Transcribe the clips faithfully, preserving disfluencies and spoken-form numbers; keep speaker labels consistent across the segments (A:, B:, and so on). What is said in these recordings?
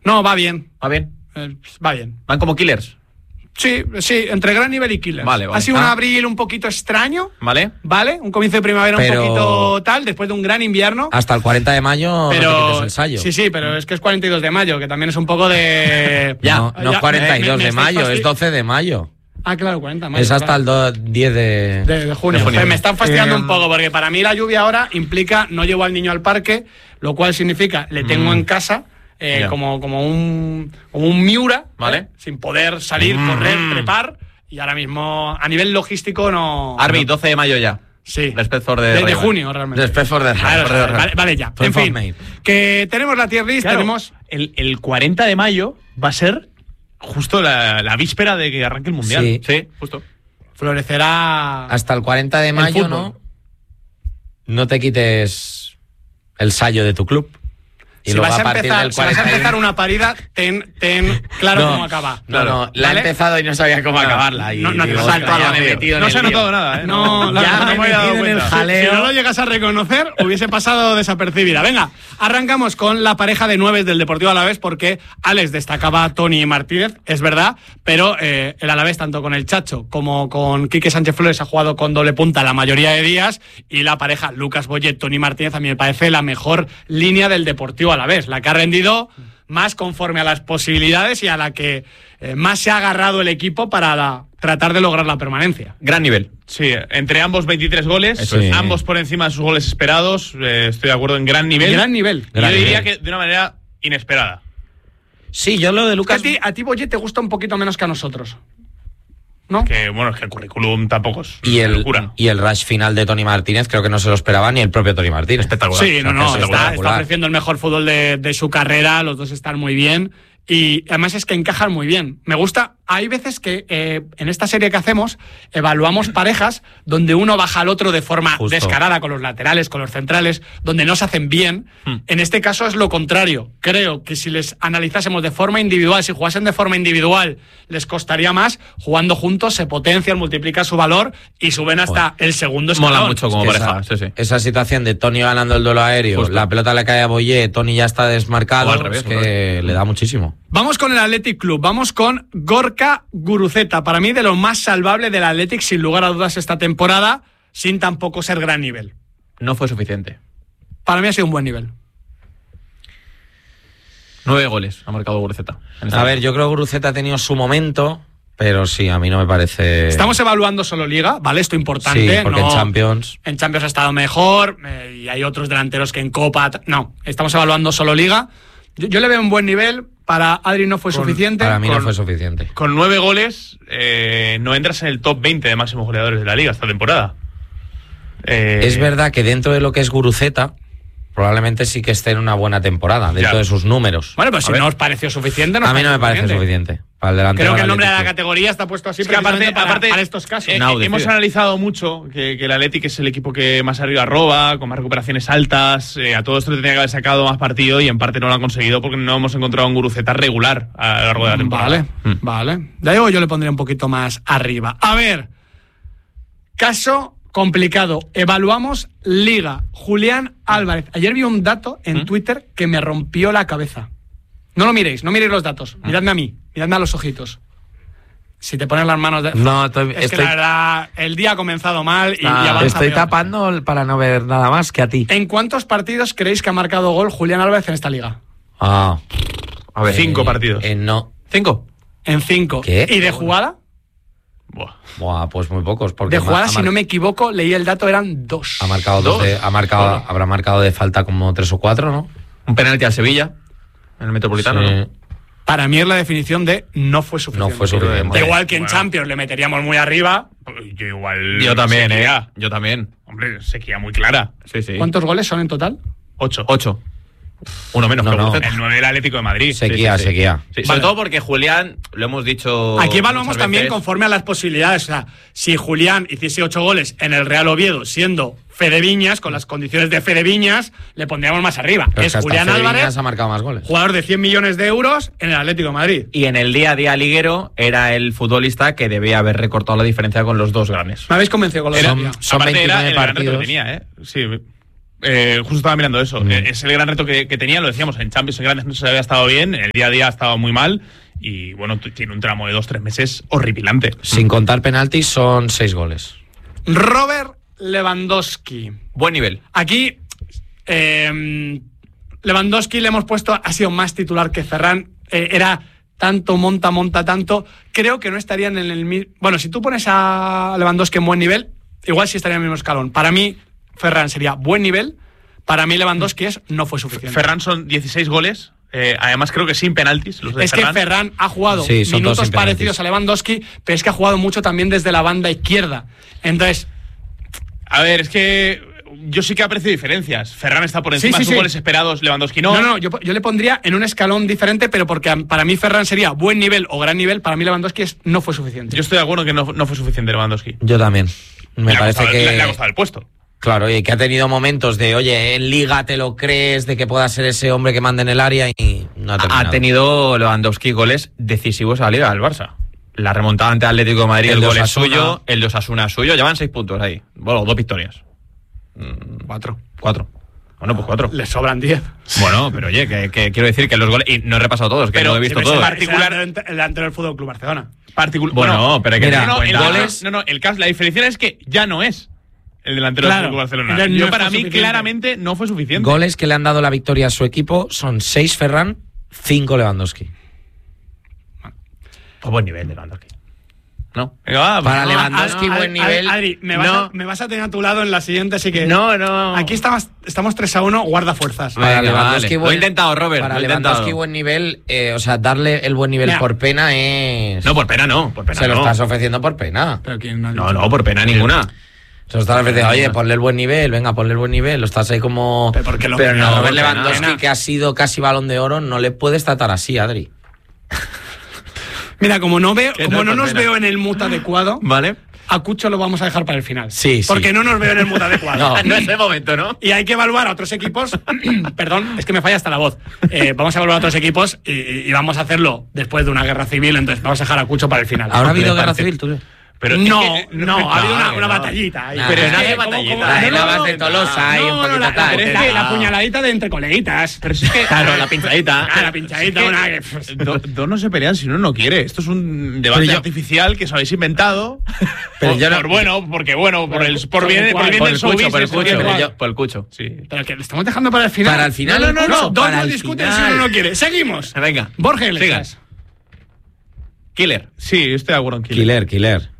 A: No, va bien.
B: ¿Va bien?
A: Eh, va bien.
B: ¿Van como killers?
A: Sí, sí, entre gran nivel y killers.
B: Vale, vale.
A: Ha sido un
C: Ah.
A: abril un poquito extraño.
B: ¿Vale?
A: ¿Vale? Un comienzo de primavera
C: Pero-
A: un poquito tal, después de un gran invierno.
C: Hasta el cuarenta de mayo
A: pero
C: no te quites el ensayo.
A: sí, sí, pero es que es cuarenta y dos de mayo, que también es un poco de...
C: Ya, no, no
A: ya,
C: es cuarenta y dos
A: me- me
C: de
A: estáis
C: mayo,
A: fasti-
C: es doce de mayo.
A: Ah, claro, cuarenta de mayo.
C: Es hasta
A: claro.
C: el do- diez de...
A: De, de junio.
B: De junio.
A: Pues me están fastidiando
C: Eh,
A: un poco, porque para mí la lluvia ahora implica no llevo al niño al parque, lo cual significa le tengo
B: Mm.
A: en casa eh,
B: Ya.
A: como, como, un, como un Miura,
B: Vale.
A: ¿eh? Sin poder salir,
B: Mm.
A: correr, trepar, y ahora mismo a nivel logístico no...
B: Arbi,
A: no.
B: doce de mayo ya.
A: Sí.
B: Despedor de
A: de, de
B: Rayo.
A: junio, realmente.
C: Después for the
A: Vale,
C: Real.
A: vale, vale, ya.
C: Fue
A: En
C: for
A: fin,
C: May.
A: que tenemos la tier list,
D: Claro,
A: tenemos...
D: el, el cuarenta de mayo va a ser justo la, la víspera de que arranque el Mundial.
C: Sí.
B: Sí, justo.
A: Florecerá...
C: Hasta el cuarenta de
A: El
C: mayo,
A: fútbol.
C: ¿no? No te quites el sallo de tu club. Y
A: Si
C: luego
A: vas,
C: a
A: a
C: partir
A: empezar,
C: del
A: si vas a
C: cuarenta y uno
A: empezar una parida, ten, ten claro
C: No,
A: cómo acaba.
C: No, no, la
A: ¿Vale?
C: he empezado y no sabía cómo acabarla. Y
A: No, no,
C: digo,
A: no, salto
C: "Ostras,
A: a
C: ya
A: la
C: me he
A: vez".
C: metido en
D: No
C: el
D: se ha
C: lío".
D: notado nada, ¿eh?
A: No, la-
C: Ya
A: no
C: me he
A: me he dado
C: metido en el
A: cuenta.
C: jaleo.
A: Si no lo llegas a reconocer, hubiese pasado desapercibida. Venga, arrancamos con la pareja de nueves del Deportivo Alavés, porque Alex destacaba a Toni Martínez, es verdad, pero eh, el Alavés, tanto con el Chacho como con Quique Sánchez Flores, ha jugado con doble punta la mayoría de días, y la pareja Lucas Boyet, Toni Martínez, a mí me parece la mejor línea del Deportivo Alavés, la que ha rendido más conforme a las posibilidades y a la que eh, más se ha agarrado el equipo para la- tratar de lograr la permanencia.
B: Gran nivel.
D: Sí, entre ambos veintitrés goles,
C: Eso es.
D: ambos por encima de sus goles esperados. eh, estoy de acuerdo en gran nivel.
A: Gran nivel.
D: Yo
C: Gran
D: diría
C: nivel.
D: que de una manera inesperada.
C: Sí, yo lo de
A: Que a
C: Lucas...
A: ti, a ti Boyet te gusta un poquito menos que a nosotros, ¿no?
D: Que bueno, es que el currículum tampoco es
C: Y
D: una
C: el,
D: locura.
C: y el rush final de Toni Martínez creo que no se lo esperaba ni el propio Toni Martínez.
B: Espectacular.
A: Sí, no,
C: O sea,
A: no,
C: que es
A: está, está
C: espectacular.
A: ofreciendo el mejor fútbol de, de su carrera, los dos están muy bien y además es que encajan muy bien. Me gusta, hay veces que eh, en esta serie que hacemos evaluamos parejas donde uno baja al otro de forma
C: Justo.
A: descarada con los laterales, con los centrales, donde no se hacen bien.
B: Hmm.
A: En este caso es lo contrario. Creo que si les analizásemos de forma individual, si jugasen de forma individual, les costaría más. Jugando juntos se potencian, multiplica su valor y suben hasta el segundo escalón.
B: Mola mucho como
C: Es que
B: pareja.
C: esa,
B: Sí, sí.
C: esa situación de Toni ganando el duelo aéreo,
B: Justo.
C: la pelota le cae a Boyé, Toni ya está desmarcado,
B: O al revés,
C: es que
B: al revés.
C: le da muchísimo.
A: Vamos con el Athletic Club, vamos con Gorka Guruceta, para mí de lo más salvable del Athletic sin lugar a dudas esta temporada, sin tampoco ser gran nivel.
B: No fue suficiente.
A: Para mí ha sido un buen nivel.
B: Nueve goles ha marcado Guruceta. en esta
C: A ver,
B: liga.
C: yo creo que Guruceta ha tenido su momento, pero sí, a mí no me parece...
A: Estamos evaluando solo Liga, ¿vale? Esto importante.
C: Sí, porque
A: no-
C: en Champions...
A: En Champions ha estado mejor eh, y hay otros delanteros que en Copa... t- No, estamos evaluando solo Liga. Yo, yo le veo un buen nivel, para Adri no fue
D: Con-
A: suficiente.
C: Para mí no
D: con-
C: fue suficiente.
D: Con nueve goles, eh, no entras en el top veinte de máximos goleadores de la liga esta temporada. Eh,
C: Es verdad que dentro de lo que es Guruceta, probablemente sí que esté en una buena temporada, dentro
D: Ya.
C: de sus números.
A: Bueno, pues
D: A
A: si
D: ver.
A: no os pareció suficiente, no
C: A mí no me parece suficiente. Para el delantero
A: Creo que el
C: del
A: nombre de la
C: Athletic Club.
A: categoría está puesto así
D: Es que aparte,
A: precisamente para,
D: aparte
A: para estos casos.
D: eh,
B: Now,
D: eh, hemos
B: decide.
D: analizado mucho que, que el Athletic es el equipo que más arriba roba, con más recuperaciones altas. eh, a todo esto le tenía que haber sacado más partido y en parte no lo han conseguido porque no hemos encontrado un Guruceta regular a lo largo de la temporada.
A: Vale,
B: Mm.
A: vale. Ya digo, yo le pondría un poquito más arriba. A ver, caso complicado. Evaluamos Liga. Julián Álvarez. Ayer vi un dato en
B: ¿Mm?
A: Twitter que me rompió la cabeza. No lo miréis, no miréis los datos. Miradme a mí, miradme a los ojitos. Si te pones las manos de...
C: No, estoy,
A: es que
C: estoy,
A: la verdad, el día ha comenzado mal y,
B: Ah,
A: y avanza
C: estoy
A: peor.
C: tapando para no ver nada más que a ti.
A: ¿En cuántos partidos creéis que ha marcado gol Julián Álvarez en esta liga?
C: Ah,
B: A ver.
D: Cinco
C: eh,
D: partidos.
C: eh, no.
B: ¿Cinco?
A: En cinco.
C: ¿Qué?
A: ¿Y de jugada?
D: Buah.
C: Buah, pues muy pocos. Porque
A: De jugada,
C: ha
A: si
C: mar-
A: no me equivoco, leí el dato, eran dos.
C: ha marcado dos.
B: Dos.
C: de- ha marcado, habrá marcado de falta como tres o cuatro, ¿no?
B: Un penalti al Sevilla, en el Metropolitano,
C: Sí.
B: ¿no?
A: Para mí es la definición de no fue suficiente.
C: No fue suficiente.
A: Da igual que en
D: Bueno.
A: Champions le meteríamos muy arriba.
D: Yo igual.
B: Yo también,
D: sequía.
B: ¿eh? Yo también.
D: Hombre, sequía muy clara.
B: Sí, sí.
A: ¿Cuántos goles son en total?
D: Ocho.
B: Ocho. Uno menos
C: No,
B: que
C: no.
B: Guruceta.
D: El nueve del Atlético de Madrid.
C: Sequía,
B: sí, sí.
C: sequía.
B: Sí,
A: Vale.
B: sobre todo porque Julián, lo hemos dicho.
A: Aquí evaluamos
B: muchas
A: también
B: veces,
A: conforme a las posibilidades. O sea, si Julián hiciese ocho goles en el Real Oviedo siendo Fede Viñas, con las condiciones de Fede Viñas, le pondríamos más arriba.
C: Pero
A: es
C: que hasta
A: Julián
C: Fede
A: Álvarez,
C: Viñas ha marcado más goles.
A: jugador de cien millones de euros en el Atlético de Madrid.
B: Y en el día a día liguero era el futbolista que debía haber recortado la diferencia con los dos grandes.
A: Me habéis convencido con lo de
C: Son-
A: Sevilla.
C: son
D: Aparte era
C: veintinueve
D: el delantero que
C: partidos.
D: tenía, ¿eh? Sí. Eh, justo estaba mirando eso.
C: Mm.
D: Eh, es el gran reto que, que tenía, lo decíamos, en Champions en grandes no se había estado bien, en el día a día ha estado muy mal y bueno, t- tiene un tramo de dos, tres meses horripilante.
C: Sin contar penaltis, son seis goles.
A: Robert Lewandowski.
B: Buen nivel.
A: Aquí, eh, Lewandowski le hemos puesto, ha sido más titular que Ferran. Eh, era tanto, monta, monta tanto. Creo que no estarían en el mismo. Bueno, si tú pones a Lewandowski en buen nivel, igual sí estaría en el mismo escalón. Para mí, Ferran sería buen nivel. Para mí, Lewandowski es, no fue suficiente.
D: Ferran son dieciséis goles, eh, además creo que sin penaltis. Los de
A: Es
D: Ferran.
A: que Ferran ha jugado
C: Sí, son todos
A: minutos
C: sin penaltis.
A: parecidos a Lewandowski, pero es que ha jugado mucho también desde la banda izquierda. Entonces,
D: A ver, es que yo sí que aprecio diferencias. Ferran está por
A: Sí,
D: encima
A: sí,
D: de sus
A: sí.
D: goles esperados, Lewandowski no.
A: no, no, yo, yo le pondría en un escalón diferente, pero porque a- para mí Ferran sería buen nivel o gran nivel, para mí Lewandowski es, no fue suficiente.
D: Yo estoy de acuerdo que no, no fue suficiente Lewandowski.
C: Yo también. Me
D: le, ha
C: parece
D: costado,
C: que.
D: le, le ha costado el puesto.
C: Claro, y que ha tenido momentos de, oye, en Liga te lo crees, de que pueda ser ese hombre que manda en el área y no ha terminado.
B: Ha tenido Lewandowski goles decisivos a la Liga del Barça. La remontada ante Atlético de Madrid,
C: El
B: el,
C: de
B: gol es
C: Osasuna.
B: suyo, el de Osasuna es suyo, llevan seis puntos ahí. Bueno, dos victorias.
A: Cuatro.
B: Cuatro. Bueno, pues cuatro.
A: Le sobran diez.
B: Bueno, pero oye, que, que quiero decir que los goles. Y no he repasado todos, que
D: Pero
B: no he visto
D: debe ser
B: todos.
D: particular-
A: El delantero del Fútbol Club Barcelona.
D: Particular.
B: Bueno, pero hay que
C: mira,
B: tener
D: no,
B: en
D: no,
B: cuenta.
D: el,
C: goles-
D: no, no, el caso, la diferencia es que ya no es el delantero
A: Claro.
D: del Fútbol Barcelona.
A: Entonces no
D: Yo
A: fue
D: para mí
A: suficiente.
D: claramente no fue suficiente.
C: Goles que le han dado la victoria a su equipo son seis Ferran, cinco Lewandowski.
B: Pues buen nivel de Lewandowski. ¿No?
D: Venga, va,
C: Para
D: va.
C: Lewandowski,
A: Ad-
C: buen
A: Ad-
C: nivel.
A: Adri, me vas,
B: No.
A: a, me vas a tener a tu lado en la siguiente, así que.
B: No, no.
A: Aquí estamos, estamos tres a uno, guarda fuerzas.
C: Para
B: Venga,
C: Lewandowski,
B: vale. Lo he intentado, Robert,
C: Para
B: lo he
C: Lewandowski,
B: intentado.
C: buen nivel, eh, o sea, darle el buen nivel
A: Mira.
C: por pena es.
B: No, por pena no. Por pena
C: se lo
B: no.
C: estás ofreciendo por pena.
A: Pero ¿quién no ha
B: No,
A: dicho?
B: no, por pena ninguna.
C: Se lo estás ofreciendo, oye, ponle el buen nivel, venga, ponle el buen nivel. Lo estás ahí como.
A: Pero porque lo-
C: Pero no,
A: no,
C: Robert
A: por pena.
C: Lewandowski, que ha sido casi balón de oro, no le puedes tratar así, Adri.
A: Mira, como no veo,
B: Que
A: como
B: no,
A: no
B: por
A: nos
B: pena.
A: veo en el mood adecuado,
B: ¿Vale?
A: a Cucho lo vamos a dejar para el final.
C: Sí, sí.
A: Porque no nos veo en el mood adecuado.
C: No.
B: No es el momento, ¿no?
A: Y hay que evaluar a otros equipos. Perdón, es que me falla hasta la voz. Eh, vamos a evaluar a otros equipos y, y vamos a hacerlo después de una guerra civil. Entonces vamos a dejar a Cucho para el final.
C: ¿Habrá habido
B: Me
C: guerra
B: parece-
C: civil, tú?
D: Pero
A: no,
D: es que-
A: no, ha habido una,
C: no,
A: una
C: no.
A: batallita. ahí.
C: Nah,
B: Pero
C: nah,
B: no hace
A: ¿cómo-
B: batallita.
A: cómo-
C: Ahí
A: no,
C: la
A: no,
C: vas de Tolosa, ahí un
A: no, no,
C: poquito
A: la,
C: tal.
A: pero es que la puñaladita de entre coleguitas.
D: Pero si es que.
B: Claro, la pinchadita.
A: Ah, la pinchadita, una que.
D: Do- Dos no se pelean si uno no quiere. Esto es un debate
C: Pero yo-
D: artificial que os habéis inventado.
C: Pero
D: por,
C: yo no-
D: por bueno, porque bueno, por el por
A: ¿Por
D: bien,
A: cuál?
D: por bien
B: Por
D: del
B: el cucho,
D: showbiz,
B: por el
D: esto
B: cucho.
D: que-
A: igual.
B: yo- Por el cucho.
D: Sí.
A: Pero que le estamos dejando para el final.
C: Para el final,
A: No, no, no,
C: Cucho,
A: no. Dos
C: para
A: no
C: el
A: discuten si
C: final.
A: uno no quiere. Seguimos.
B: Venga.
A: Borja Iglesias.
B: Sigas. Killer.
D: Sí, yo estoy de acuerdo en Killer.
C: Killer, killer.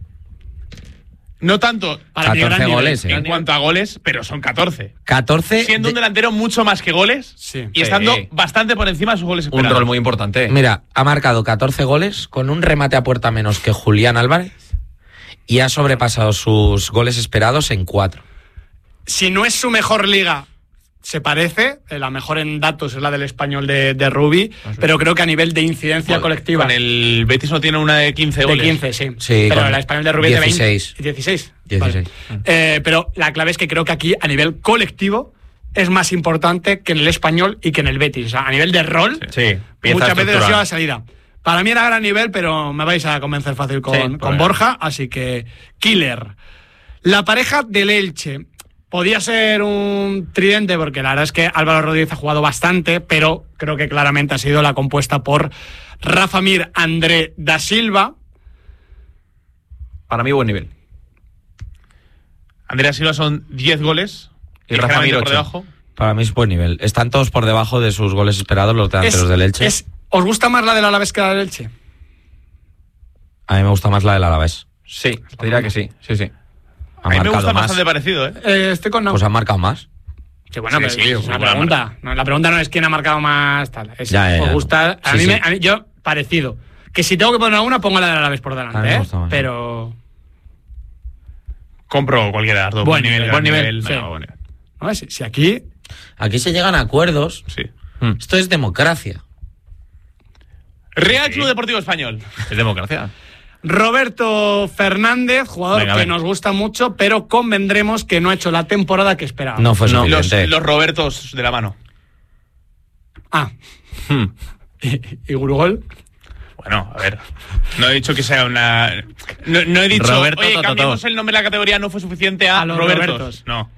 D: No tanto
A: Para mi gran
C: catorce
A: nivel.
C: goles, eh.
D: en cuanto a goles, pero son catorce.
C: catorce.
D: Siendo un
C: de-
D: delantero mucho más que goles
A: Sí.
D: y estando
B: Sí.
D: bastante por encima de sus goles
B: Un
D: esperados.
B: rol muy importante.
C: Mira, ha marcado catorce goles con un remate a puerta menos que Julián Álvarez y ha sobrepasado sus goles esperados en cuatro.
A: Si no es su mejor liga, se parece. eh, La mejor en datos es la del Español de, de Rubí. Pero creo que a nivel de incidencia
D: Con-
A: colectiva.
D: Con el Betis no tiene una de quince
A: de
D: goles.
A: quince, sí.
C: Sí,
A: pero
C: con
A: la Español de Rubí es de veinte.
C: dieciséis.
A: dieciséis.
C: dieciséis.
A: Vale. Eh, pero la clave es que creo que aquí, a nivel colectivo, es más importante que en el Español y que en el Betis. O sea, a nivel de rol,
B: Sí, pieza
A: muchas veces ha
B: estructural.
A: sido la salida. Para mí era gran nivel, pero me vais a convencer fácil con,
B: Sí,
A: con
B: por ahí.
A: Borja, así que Killer. La pareja del Elche. Podía ser un tridente, porque la verdad es que Álvaro Rodríguez ha jugado bastante, pero creo que claramente ha sido la compuesta por Rafa Mir, André da Silva.
B: Para mí, buen nivel.
D: Andrea Silva son diez goles.
B: Y Rafa
D: ligeramente
B: Mir,
D: por
B: ocho.
D: debajo.
C: Para mí es buen nivel. Están todos por debajo de sus goles esperados los delanteros
A: Es-
C: del Elche.
A: es- ¿Os gusta más la del Alavés que la del Elche?
C: A mí me gusta más la del Alavés.
B: Sí, te diría que sí. Sí, sí.
C: Ha
D: A mí me
C: marcado
D: gusta
C: más.
D: bastante parecido, ¿eh?
A: Eh, estoy con no.
C: Pues han marcado más.
A: Sí, bueno,
D: Sí,
A: pero
D: sí,
A: es
D: muy
A: una
D: buena
A: pregunta. No, la pregunta no es quién ha marcado más tal. Es,
C: Ya, ya,
A: ¿os
C: ya.
A: gusta? A,
C: Sí,
A: mí
C: sí.
A: Me, a mí, yo, parecido. Que si tengo que poner alguna, pongo la del Alavés por
C: A mí
A: delante,
C: me
A: ¿eh?
C: gusta más.
A: Pero.
D: Compro cualquiera de las dos.
A: Buen nivel,
D: gran
A: buen nivel,
D: venga,
A: sí.
D: buen nivel.
A: ¿no? Si, si aquí.
C: Aquí se llegan a acuerdos.
D: Sí.
C: Esto es democracia.
D: Real
B: Sí.
D: Club Deportivo Español.
B: Es democracia.
A: Roberto Fernández, jugador
B: Venga,
A: que
B: ven.
A: nos gusta mucho, pero convendremos que no ha hecho la temporada que esperábamos.
C: No fue
B: No,
D: Los,
C: suficiente.
D: los Robertos de la mano.
A: Ah.
B: Hmm.
A: ¿Y, y Gurugol?
D: Bueno, a ver. No he dicho que sea una. No, no he dicho.
B: Roberto
D: Oye,
B: Tototó.
D: cambiemos el nombre de la categoría, no fue suficiente a,
A: A los
D: Robertos.
A: Robertos.
D: No.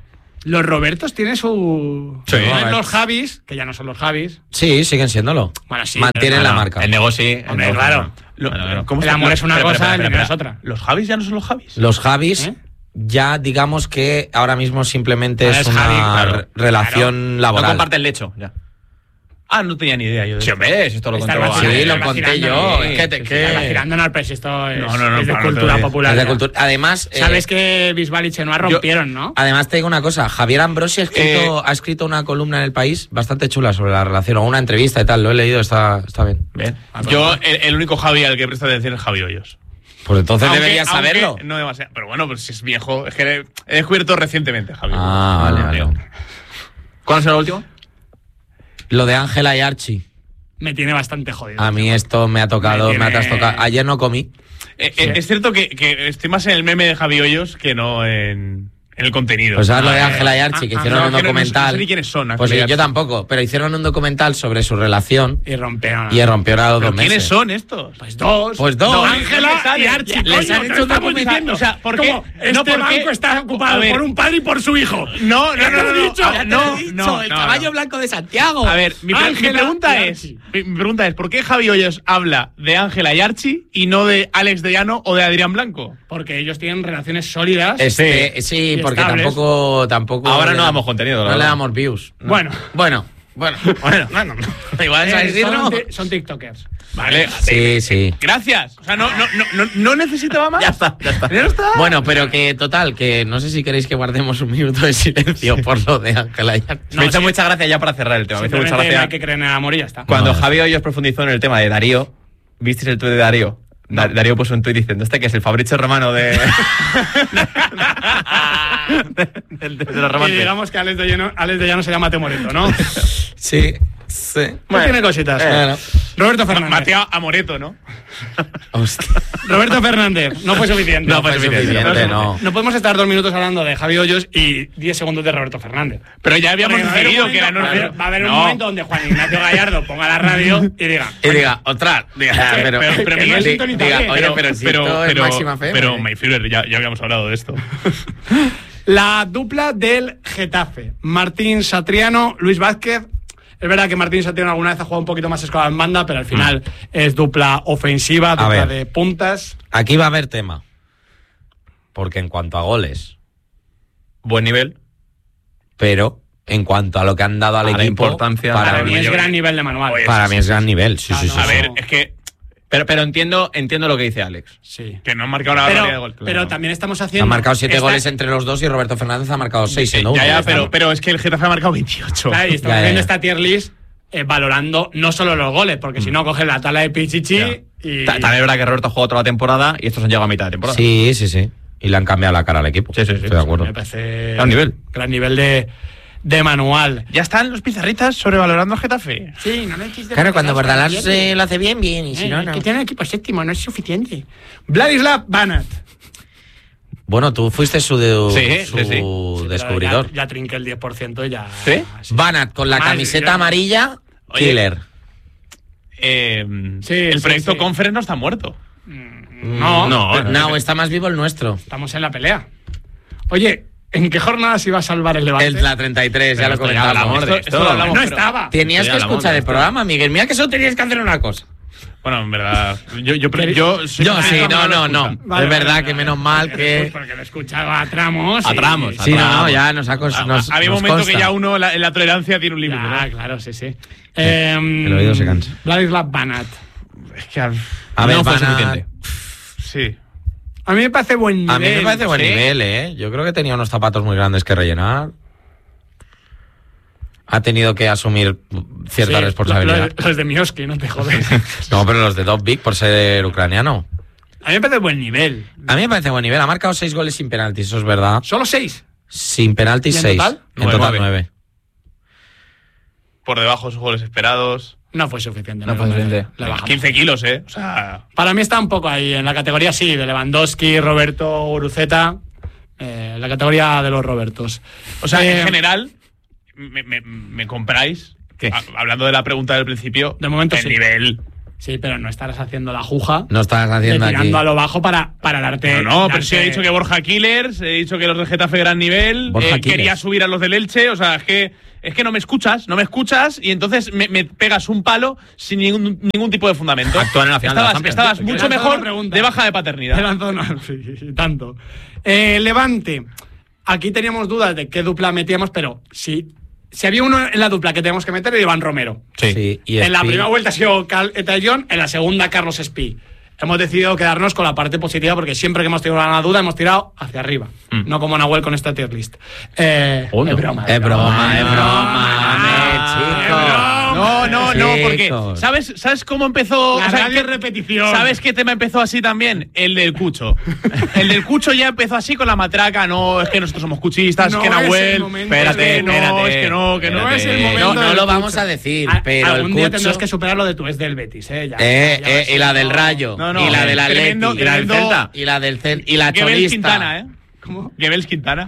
A: Los Robertos tienen su...
B: Sí.
A: Tienen los Javis, que ya no son los Javis.
C: Sí, siguen siéndolo.
A: Bueno, sí.
C: Mantienen
A: pero
C: la
A: no,
C: marca.
B: El negocio.
A: Hombre, claro.
D: Lo-
B: Bueno, bueno.
D: ¿cómo
A: El
D: está?
A: amor es una
D: Espera,
A: cosa,
D: espera,
A: el
D: espera,
A: dinero es
D: espera.
A: otra.
D: ¿Los Javis ya no son los Javis?
C: Los Javis
A: ¿Eh?
C: ya digamos que ahora mismo simplemente
A: Ahora
C: es
A: es
C: una
A: Javi, claro.
C: re- relación
B: No
C: laboral.
B: comparten lecho, ya.
D: Ah, no tenía ni idea yo de
B: Sí,
D: esto.
B: hombre, si esto lo
A: Está
B: controlo.
A: vacilando,
C: Sí, lo
A: está
C: conté
A: vacilando,
C: yo.
A: sí,
C: ¿Qué te-
A: sí, sí,
C: qué?
A: está vacilando, no, pero si esto es,
D: No, no, no,
A: es de
D: para, no te
A: cultura
D: lo digo.
A: popular.
C: Es de
A: ya.
C: cultura. Además, eh,
A: Sabes que Bisbal y Chenoa rompieron, ¿no?
C: además te digo una cosa, Javier Ambrosi ha escrito,
D: Eh,
C: ha escrito una columna en El País bastante chula sobre la relación, o una entrevista y tal, lo he leído, está, está bien.
B: Bien.
D: Yo, el, el único Javi al que presta atención es Javi Hoyos.
C: Pues entonces
D: Aunque-
C: deberías
D: aunque
C: saberlo.
D: No demasiado. Pero bueno, pues si es viejo. Es que he descubierto recientemente, Javi.
C: Ah, vale, vale.
B: Digo. ¿Cuál es el último?
C: Lo de Ángela y Archie.
A: Me tiene bastante jodido.
C: A mí esto me ha tocado,
A: Me
C: me, ha
A: tiene-
C: trastocado. Ayer no comí.
D: Eh, eh, es cierto que, que estoy más en el meme de Javi Hoyos que no en, en el contenido.
C: Pues sabes lo de
D: Ah,
C: Ángela y Archie, que
D: ah,
C: hicieron
D: no,
C: un
D: que no- no sé-
C: documental.
D: No sé ni quiénes son.
C: Pues
D: Ángela
C: sí,
D: y
C: yo
D: Archie.
C: tampoco, pero hicieron un documental sobre su relación
A: Y rompieron.
C: y rompieron a los
D: ¿Pero
C: dos
D: quiénes
C: meses.
D: son estos?
A: Pues dos.
C: Pues dos.
A: No,
C: No,
A: Ángela
D: ¿qué sale?
A: y Archie.
C: Les
A: coño,
C: han
A: te
C: hecho
A: lo
C: un
A: estamos
C: documental.
A: diciendo.
D: O sea, ¿por qué?
A: Como,
D: No,
A: este
D: ¿por qué?
A: banco está ocupado
D: A ver.
A: por un padre y por su hijo.
D: No, no,
A: Ya te
D: no,
A: lo
D: no,
A: he dicho,
D: no,
A: ya te
D: no,
A: lo he dicho,
D: no,
C: el
D: no,
C: caballo
D: no.
C: blanco de Santiago.
D: A ver, mi, pre- mi
A: Ángela
D: pregunta
A: y
D: es,
A: Archie.
D: mi, mi pregunta es, ¿por qué Javi Hoyos habla de Ángela y Archie y no de Alex de Llano o de Adrián Blanco?
A: Porque ellos tienen relaciones sólidas.
C: Este, sí,
A: Y
C: porque
A: estables.
C: tampoco, tampoco.
B: Ahora
C: le
B: no
C: damos-
B: damos contenido, la
C: No le
B: verdad.
C: damos views. No.
A: Bueno.
C: Bueno, bueno, bueno, bueno. Igual es
A: Eh,
C: así,
A: son,
C: ¿no?
A: ti- son TikTokers.
D: Vale,
C: Sí, sí.
D: gracias. O sea, no, no, no, no, no necesitaba más.
B: Ya está, ya está.
D: Ya está.
C: Bueno, pero que total, que no sé si queréis que guardemos un minuto de silencio por lo de Ángela y Archie.
B: me hizo
A: sí.
B: mucha gracia ya para cerrar el tema. Me hizo mucha
A: Simplemente no hay
B: gracia.
A: que creer en el amor y ya está.
B: Cuando
C: No,
B: Javi Hoyos profundizó en el tema de Darío, ¿visteis el tuit de Darío? Da- Darío puso un tuit diciendo, este que es el Fabrizio Romano de... de, de- de los
A: Y
B: romances.
A: digamos que Alex de Llano, Alex de Llano se llama Temoreto, ¿no?
C: Sí, sí.
A: Bueno, tiene cositas.
C: Bueno.
A: Roberto
D: Ma-
A: Fernández.
D: Mateo Amoreto, ¿no?
C: Hostia.
A: Roberto Fernández. No fue suficiente.
C: No fue suficiente, no.
A: No podemos estar dos minutos hablando de Javi Hoyos y diez segundos de Roberto Fernández.
D: Pero ya habíamos
A: Porque va a haber un
D: decidido que era
A: momento-
D: no.
A: va a haber- Va a haber un
D: No.
A: momento donde Juan Ignacio Gallardo ponga la radio y diga.
C: Y diga, otra. Diga, pero,
D: pero- pero
A: que
D: Miguel,
A: no es
C: di-
A: sintonizable.
C: diga, oye, pero, si esto es máxima fe.
D: pero Mayfield, ya, ya habíamos hablado de esto.
A: La dupla del Getafe. Martín Satriano, Luis Vázquez. Es verdad que Martín Satriano alguna vez ha jugado un poquito más escalada en banda, pero al final es dupla ofensiva, dupla
C: ver.
A: de puntas.
C: Aquí va a haber tema. Porque en cuanto a goles,
B: Buen nivel.
C: pero en cuanto a lo que han dado al
B: A la
C: equipo,
B: importancia.
C: para,
A: Para
C: mí,
A: mí es
D: yo-
A: gran nivel de manual.
D: Oye,
C: para mí es gran nivel. Sí,
A: Ah,
C: sí,
A: no.
C: sí.
D: A
C: sí.
D: ver, es que,
B: Pero, pero entiendo, entiendo lo que dice Alex.
A: Sí.
D: que no han marcado una barbaridad de
A: Pero,
D: gol.
A: pero también estamos
C: Se
A: haciendo.
C: han marcado siete
A: esta-
C: goles entre los dos y Roberto Fernández ha marcado seis,
D: Eh,
C: siendo uno.
D: ya, ya,
C: Ya
D: pero,
C: está.
D: pero es que el Getafe ha marcado veintiocho.
A: Claro, y estamos
C: Ya, ya,
A: haciendo
C: ya.
A: esta tier list eh, valorando no solo los goles, porque si no coges la tabla de Pichichi
B: Ya.
A: y.
B: Ta- También es verdad que Roberto jugó toda la temporada y estos han llegado a mitad de temporada.
C: Sí, sí, sí. Y le han cambiado la cara al equipo.
B: Sí, sí, sí.
C: Estoy de acuerdo.
A: Me parece.
B: Gran nivel.
A: Gran nivel de, de manual.
D: Ya están los pizarritas sobrevalorando al Getafe.
A: Sí, no le echéis
C: Claro, cuando Bordalás eh, lo hace bien, bien. Y si no, no.
A: Que tiene equipo séptimo, no es suficiente. Vladislav Banat.
C: Bueno, tú fuiste su, de-
B: Sí,
C: su
B: sí, sí.
C: descubridor.
A: Ya, ya trinqué el diez por ciento y ya.
B: ¿Sí?
C: Banat con la
A: Más,
C: camiseta
A: yo-
C: amarilla,
D: Oye,
C: killer.
D: Eh,
A: Sí,
D: el
A: sí,
D: proyecto
A: sí.
D: Conference no está muerto.
A: No,
B: No,
C: No, está más vivo el nuestro.
A: estamos en la pelea. Oye, ¿en qué jornada se iba a salvar el Levante?
C: El, la treinta y tres, ya
B: Pero
C: lo
B: esto ya
C: comentamos.
B: hablamos de
D: Esto- esto lo hablamos,
A: no
D: pero-
A: estaba.
C: Tenías
B: Esto
C: que
B: ya hablamos
C: escuchar
B: de
C: el
B: esto.
C: programa, Miguel. Mira que solo tenías que hacer una cosa.
D: Bueno, en verdad, yo, yo, yo, yo, soy-
C: Yo sí, no, no, no.
A: Vale,
C: es
A: vale,
C: verdad
A: vale,
C: que
A: vale.
C: menos mal
A: Porque-
C: que...
A: Porque lo he escuchado a tramos.
B: A
A: y-
B: tramos, a
C: Sí, no, no,
B: tramos.
C: ya nos ha cons-
D: Ah,
C: nos,
D: había
C: nos
D: momentos
C: consta.
D: que ya uno la- en la tolerancia tiene un límite.
A: Ah,
D: ¿no?
A: claro, sí, sí. Eh,
C: el oído se cansa.
A: Vladislav Banat.
D: Es que al-
C: A ver,
B: no fue
C: van a-
B: suficiente.
D: sí.
A: A mí me parece buen nivel.
C: A mí me parece buen
D: ¿sí?
C: nivel, ¿eh? Yo creo que tenía unos zapatos muy grandes que rellenar. Ha tenido que asumir cierta
A: Sí,
C: responsabilidad.
A: Los, los de Mioski, no te jodes.
C: No, pero los de Dov Big por ser ucraniano.
A: A mí me parece buen nivel.
C: A mí me parece buen nivel. Ha marcado seis goles sin penaltis, eso es verdad.
A: ¿Solo seis?
C: Sin penaltis,
A: ¿Y en
C: seis.
A: total?
C: En
D: Nueve.
C: total,
D: Nueve.
C: nueve.
D: Por debajo de sus goles esperados.
A: No fue suficiente.
B: No fue
A: le-
B: suficiente.
A: le bajamos.
D: quince kilos, ¿eh? O sea,
A: Para mí está un poco ahí, en la categoría, sí, de Lewandowski, Roberto, Uruceta. Eh, la categoría de los Robertos.
D: o sea
A: Eh,
D: en general, me, me- me compráis.
B: ¿Qué?
D: A- hablando de la pregunta del principio,
A: De momento
D: el
A: sí.
D: nivel
A: Sí, pero no estarás haciendo la juja.
C: No estarás haciendo
A: de tirando
C: aquí.
A: a lo bajo para, para darte.
D: No, no, pero
A: darte-
D: sí he dicho que Borja Killers, he dicho que los de Getafe gran nivel,
C: Borja
D: eh,
C: Killers.
D: quería subir a los del Elche, o sea, es que es que no me escuchas, no me escuchas y entonces me, me pegas un palo sin ningún, ningún tipo de fundamento.
B: Actúan en la final de la
D: estabas,
B: Champions.
D: estabas
A: Te
D: mucho
A: lanzo
D: mejor
A: una pregunta.
D: de baja de
A: Te
D: paternidad.
A: lanzo una- sí, sí, tanto. Eh, Levante. Aquí teníamos dudas de qué dupla metíamos, pero si, si había uno en la dupla que teníamos que meter, era Iván Romero.
C: Sí, y
A: En la
C: Espi-
A: primera vuelta ha sido Cal Etayón, en la segunda Carlos Espí. Hemos decidido quedarnos con la parte positiva porque siempre que hemos tenido una duda hemos tirado hacia arriba.
B: Mm.
A: No como Nahuel con esta tier list. Eh,
B: Oh, no.
A: es broma.
C: Es broma, es
A: no,
C: broma,
A: no,
C: chicos.
D: No, no, no, porque
C: Chicos.
D: ¿sabes, ¿sabes cómo empezó?
A: La
D: O sea,
A: radio
D: ¿qué-
A: es repetición.
D: ¿Sabes qué tema empezó así también? El del Cucho. El del Cucho ya empezó así con la matraca. No, es que nosotros somos cuchistas,
A: No
D: es que
A: es el
D: Nahuel.
A: momento,
D: Espérate,
A: es que
D: no,
B: espérate,
D: es que no, que no.
A: No es el
B: espérate.
A: momento.
C: No, no
A: del
C: lo
A: Cucho.
C: vamos a decir,
A: A-
C: pero el
A: algún día
C: Cucho-
A: tendrás que superar lo de tu ex del Betis, ¿eh? Ya,
C: Eh,
A: ya
C: eh,
A: ves,
C: y la
A: no.
C: del Rayo,
D: No, no,
C: y la del
D: tremendo,
C: Atleti, y la del
D: tremendo-
C: Celta, y la del Cel y la
D: Gebels
C: cholista.
D: Quintana, ¿eh?
A: ¿Cómo?
D: Gebels Quintana.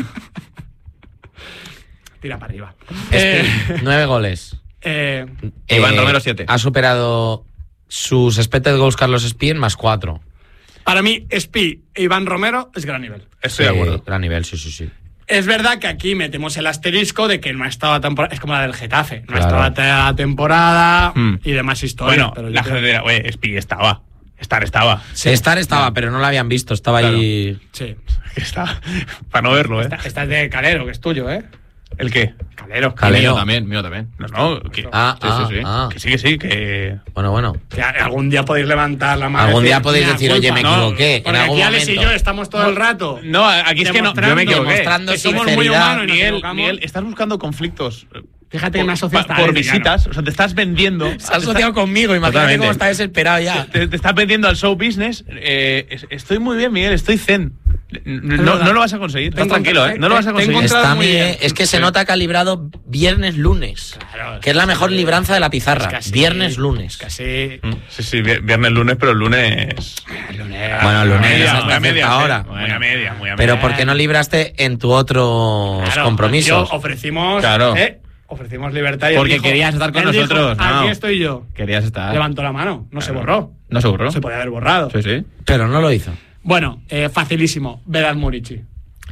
A: Tira para arriba.
C: Espi,
A: Eh,
C: nueve goles.
A: eh,
B: Iván Romero, siete.
C: Ha superado sus expected goals Carlos Espí en más cuatro.
A: para mí, Espí e Iván Romero es gran nivel.
D: Estoy de acuerdo.
C: Gran nivel, sí, sí, sí.
A: Es verdad que aquí metemos el asterisco de que no ha estado temporada. Es como la del Getafe. No
C: Claro.
A: ha estado la temporada
B: Hmm.
A: y demás historias.
D: Bueno,
A: pero yo
D: la
A: creo-
D: gente dirá, oye, Espi estaba. Estar estaba.
C: Estar estaba, pero no lo habían visto. Estaba
D: Claro.
C: ahí.
A: Sí.
D: Estaba. Para no verlo, ¿eh?
A: Esta, esta es de Calero, que es tuyo, ¿eh?
D: ¿El qué?
A: Calero.
C: Calero.
B: Mío también, mío también.
D: No, no, que,
C: Ah,
B: Sí,
C: ah,
B: sí, sí.
C: ah.
D: que sí, que sí, que.
C: Bueno, bueno.
A: Que algún día podéis levantar la mano. y
C: Algún
A: decir,
C: día podéis
A: "Mea
C: decir,
A: culpa".
C: oye, me
D: no,
C: equivoqué. En
A: Porque
C: algún
A: aquí Alex y
C: momento.
A: yo estamos todo el rato.
D: No, aquí es que no. Yo me equivoqué.
C: Demostrando
A: Que somos muy
C: sinceridad.
A: humanos y nos
D: Miguel,
A: equivocamos.
D: Miguel, estás buscando conflictos.
A: Fíjate que me asocias
D: Pa- por visitas, o sea, te estás vendiendo.
C: Se ha asociado conmigo, imagínate
B: Totalmente.
C: cómo está desesperado ya.
D: Te, te estás vendiendo al show business. Eh, es- estoy muy bien, Miguel, estoy zen. No, no,
A: verdad.
D: no lo vas a conseguir.
A: Te
D: Estás tranquilo, ¿eh? No lo vas a
A: te
D: conseguir.
A: encontrado
C: Está
A: muy
C: bien,
A: bien.
C: es que se
D: Sí.
C: nota calibrado viernes-lunes.
A: Claro,
C: Que es la mejor
A: sí.
C: libranza de la pizarra.
A: Es que así-
C: Viernes-lunes.
A: Casi.
D: Mm, Sí, sí, vi- viernes, lunes, pero el lunes.
C: Bueno, el lunes
D: Muy a
C: hasta
D: media, muy a
C: cierta
D: media,
C: hora.
D: Muy a media, muy a media.
C: Pero ¿por qué no libraste en tu otros
A: Claro,
C: compromisos?
A: tío, ofrecimos.
B: Claro.
A: ¿eh? Ofrecimos libertad. Y él
B: Porque
A: dijo-
B: querías estar con
A: él dijo,
B: nosotros, no.
A: Aquí estoy yo.
B: Querías estar.
A: Levantó la mano. No se borró.
B: No se borró.
A: Se podía haber borrado.
B: Sí, sí.
C: Pero no lo hizo.
A: Bueno, eh, facilísimo. Vedat Murici.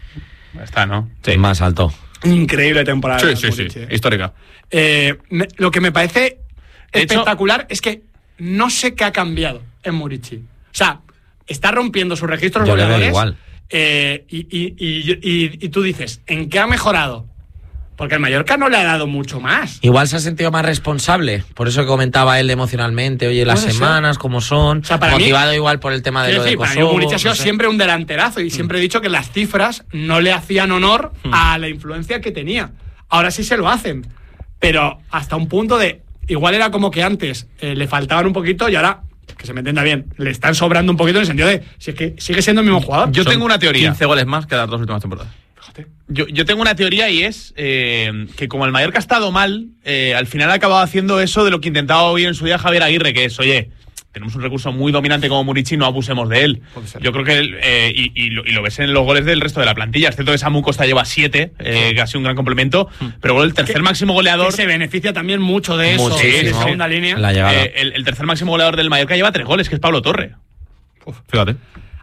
D: Está, ¿no?
B: Sí.
C: Más alto.
A: Increíble temporada.
B: Sí,
A: de
B: sí, sí.
A: Murici, eh.
B: Histórica.
A: Eh, me- lo que me parece
D: De hecho-
A: espectacular es que no sé qué ha cambiado en Murici. O sea, está rompiendo sus registros
C: Yo le veo
A: goleadores.
C: igual.
A: eh, y, y- y- y- y tú dices, ¿en qué ha mejorado? Porque el Mallorca no le ha dado mucho más.
C: Igual se ha sentido más responsable. Por eso que comentaba él emocionalmente. Oye, las
A: Puede ser.
C: semanas, cómo son.
A: sea, para mí-
C: Motivado igual por el tema de
A: Quiero
C: lo de
A: decir, para mí
C: Kosovo.
A: Murici ha sido
C: no sé.
A: siempre un delanterazo y siempre he dicho que las cifras no le hacían honor
C: Hmm.
A: a la influencia que tenía. Ahora sí se lo hacen, pero hasta un punto de igual era como que antes eh, le faltaban un poquito y ahora, que se me entienda bien, le están sobrando un poquito en el sentido de si es que sigue siendo el mismo jugador.
D: Yo
B: Son
D: tengo una teoría.
B: quince goles más que las dos últimas temporadas.
A: Fíjate.
D: Yo, yo tengo una teoría y es eh, que como el Mallorca ha estado mal, eh, al final ha acabado haciendo eso de lo que intentaba oír en su día Javier Aguirre, que es, oye, tenemos un recurso muy dominante como Murici, no abusemos de él.
A: Puede ser.
D: Yo creo que, eh, y, y lo, y lo ves en los goles del resto de la plantilla, es cierto que Samu Costa lleva siete, eh, que ha sido un gran complemento, pero el tercer
A: Que-
D: máximo goleador...
A: Que se beneficia también mucho de eso,
C: Muchísimo.
A: de segunda línea.
C: La llegada.
D: eh, el, el tercer máximo goleador del Mallorca lleva tres goles, que es Pablo Torre.
B: Fíjate.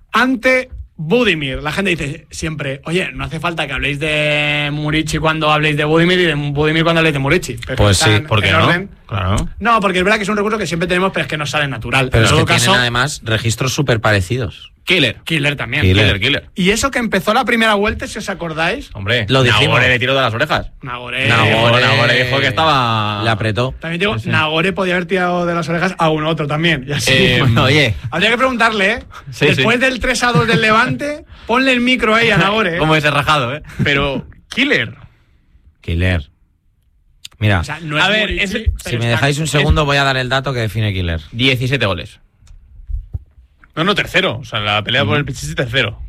A: Ante Budimir, la gente dice siempre, oye, no hace falta que habléis de Murici cuando habléis de Budimir y de Budimir cuando habléis de Murici. Pero
C: Pues
A: están
C: sí,
B: ¿Por qué
A: en
B: no?
A: orden.
B: Claro.
A: No, porque es verdad que es un recurso que siempre tenemos, pero es que nos sale natural.
C: Pero
A: en
C: es
A: todo
C: que
A: caso,
C: tienen además registros súper parecidos.
B: Killer.
A: Killer también.
C: Killer.
B: Killer, killer.
A: Y eso que empezó la primera vuelta, si os acordáis,
B: Hombre,
C: Lo dijimos.
B: Nagore le tiró de las orejas.
A: Nagore.
C: Nagore.
B: Nagore dijo que estaba.
C: Le apretó.
A: También digo,
B: Sí, sí.
A: Nagore podía haber tirado de las orejas a un otro también. Y así.
B: Eh,
C: Bueno, oye.
A: Habría que preguntarle, ¿eh?
B: Sí,
A: Después
B: sí.
A: del tres a dos del Levante, ponle el micro ahí a Nagore. ¿eh?
B: Como ese rajado, ¿eh?
D: Pero, Killer.
C: Killer. Mira,
A: O sea, no es
D: A ver,
A: Murici,
D: es-
A: pero
C: si me
A: está-
C: dejáis un segundo voy a dar el dato que define Killer.
B: diecisiete goles.
D: No, no, tercero. O sea, la pelea por el Pichichi tercero.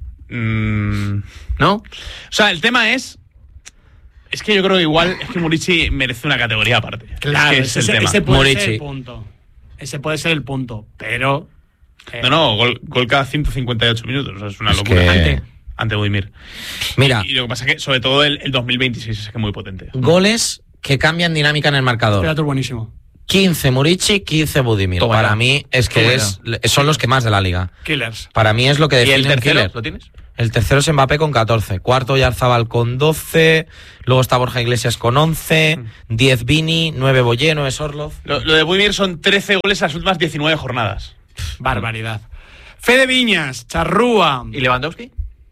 D: Mm,
B: ¿No?
D: O sea, el tema es. Es que yo creo que igual es que Murici merece una categoría aparte.
A: Claro,
D: es que es
A: ese,
D: el tema.
A: ese puede
C: Murici.
A: ser el punto. Ese puede ser el punto, pero. eh,
D: No, no, gol, gol cada ciento cincuenta y ocho minutos. O sea, es una
C: Es
D: locura.
C: que-
D: Ante, ante Budimir.
C: Mira,
D: Y, y lo que pasa es que, sobre todo, el, el dos mil veintiséis es que es muy potente.
C: goles que cambian dinámica en el marcador.
A: Este dato es buenísimo.
C: quince Murici, quince Budimir.
B: Toma
C: Para
B: ya.
C: mí es que
B: Toma
C: es, son los que más de la liga.
A: Killers.
C: Para mí es lo que
B: ¿Y
C: define
B: el
C: un
B: tercero?
C: killer.
B: ¿Lo tienes?
C: El tercero es Mbappé con catorce, cuarto Oyarzabal con doce, luego está Borja Iglesias con once, diez Vini, nueve Boyé, nueve Sorloz.
D: Lo, lo de Budimir son trece goles en las últimas diecinueve jornadas.
A: Barbaridad. Fede Viñas, Charrúa.
B: ¿Y Lewandowski?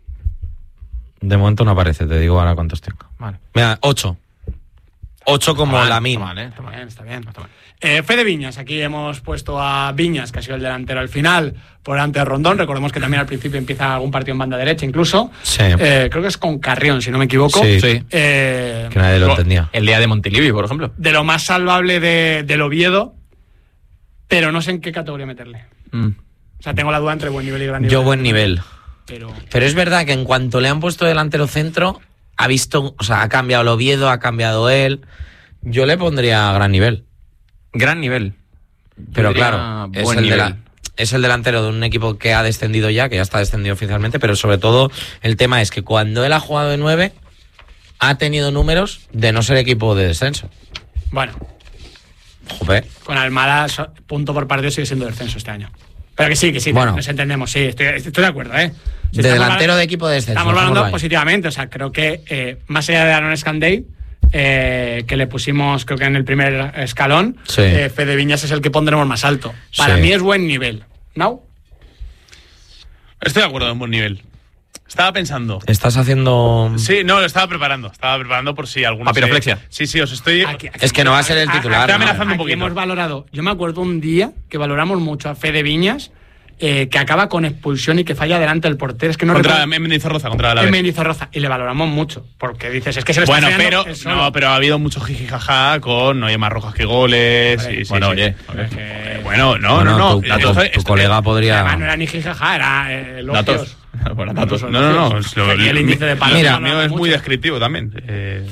C: De momento no aparece, te digo ahora cuántos tengo.
B: Vale.
C: Mira, ocho. ocho como
B: Está mal,
C: Lamine.
B: está mal, ¿eh? Está
A: Está
B: mal.
A: bien, está bien. Está bien. Eh, Fede Viñas, aquí hemos puesto a Viñas, que ha sido el delantero al final, por delante de Rondón. Recordemos que también al principio empieza algún partido en banda derecha, incluso.
C: Sí.
A: Eh, creo que es con Carrión, si no me equivoco.
C: Sí.
B: Sí.
A: Eh,
C: Que nadie lo
B: Lo-
C: entendía.
B: El día de Montilivi, por ejemplo.
A: de lo más salvable de, del Oviedo, pero no sé en qué categoría meterle.
B: Mm.
A: O sea, tengo la duda entre buen nivel y gran nivel.
C: Yo buen nivel.
A: Pero
C: Pero es verdad que en cuanto le han puesto delantero centro, ha visto, o sea, ha cambiado el Oviedo, ha cambiado él. Yo le pondría gran nivel.
B: Gran nivel.
C: Pero
B: Yo diría
C: claro, es
B: buen
C: el, de
B: nivel.
C: la- es el delantero de un equipo que ha descendido ya, que ya está descendido oficialmente, pero sobre todo el tema es que cuando él ha jugado de nueve, ha tenido números de no ser equipo de descenso.
A: bueno,
C: Joder.
A: con Almada, so- punto por partido sigue siendo descenso este año. Pero que sí, que sí,
C: Bueno.
A: nos entendemos, sí, estoy, estoy de acuerdo, ¿eh? Si
C: De
A: estamos
C: delantero
A: habla-
C: de equipo de descenso.
A: Estamos hablando
C: dejémoslo ahí.
A: positivamente, o sea, creo que eh, más allá de Aaron Scandey, eh, que le pusimos creo que en el primer escalón,
C: Sí.
A: eh, Fede Viñas es el que pondremos más alto. Para
C: Sí.
A: mí es buen nivel, ¿no?
D: Estoy de acuerdo en buen nivel. Estaba pensando.
C: Estás haciendo...
D: Sí, no, lo estaba preparando. Estaba preparando por si alguno.
B: Papiroflexia.
D: se- Sí, sí, os estoy.
A: Aquí- aquí-
C: Es que no va a ser el
A: a-
C: titular,
A: Aquí,
C: ¿no?
D: amenazando un
A: aquí
D: poquito.
A: hemos valorado. Yo me acuerdo un día que valoramos mucho a Fede Viñas, eh, que acaba con expulsión y que falla delante del portero. Es que no
D: contra
A: recuerdo-
D: Mendizorroza, contra la
A: en
D: vez.
A: Mendizorroza. Y le valoramos mucho. Porque dices, es que se le está
D: Bueno,
A: fallando
D: pero
A: él solo.
D: no, pero ha habido mucho jijijaja con no hay más rojas que goles.
A: Hombre,
D: y sí,
B: bueno,
D: sí.
B: oye,
A: Es que-
D: Bueno, no,
C: Bueno,
D: no, no.
C: Tu,
D: Datos-
C: tu- tu
D: esto-
C: colega podría...
A: Además, no era ni jijaja, era eh, elogios.
B: Datos. Bueno, datos.
D: No, no, no. es lo-
A: Y el índice de palos
C: Mira,
A: lo
D: el mío
A: valoramos
D: es muy
A: mucho.
D: descriptivo también. Eh,